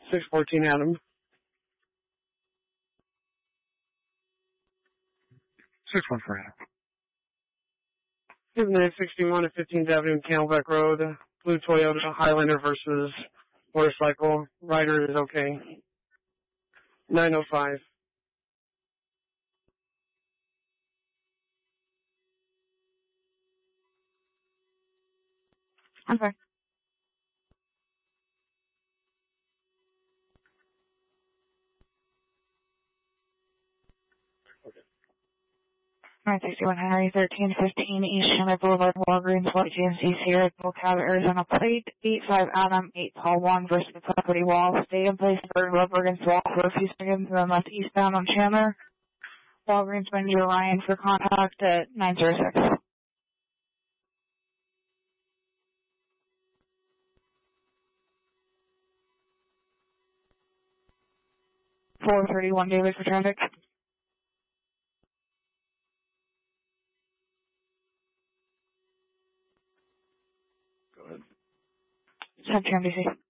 614 Adam. 614 Adam. 961 at 15th Avenue, Camelback Road. Blue Toyota Highlander versus motorcycle. Rider is okay. 905. Okay. Alright, 61 Henry, 1315 East Chandler Boulevard, Walgreens, White GMC, Sierra, Cab, Arizona, plate 85 Adam, 8 Paul 1 versus the property wall. Stay in place, bird rubber against wall for a few seconds, and then left eastbound on Chandler. Walgreens, Wendy Orion for contact at 906. 431 David for traffic. Go ahead. 10 TMDC.